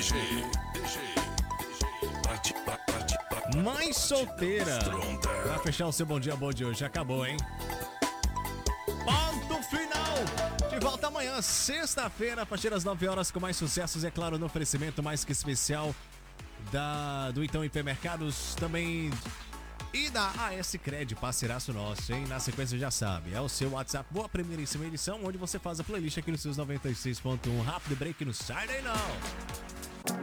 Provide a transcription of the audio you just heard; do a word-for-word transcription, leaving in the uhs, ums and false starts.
Mãe solteira. Pra fechar o seu bom dia, bom de hoje. Acabou, hein? Ponto final. De volta amanhã, sexta-feira, a partir das nove horas, com mais sucessos. É claro, no oferecimento mais que especial da, do Então Hipermercados. Também... E da A S Cred, parceiraço nosso, hein? Na sequência já sabe, é o seu WhatsApp, boa primeiríssima edição, onde você faz a playlist aqui nos seus noventa e seis ponto um. Rápido break, não sai daí não!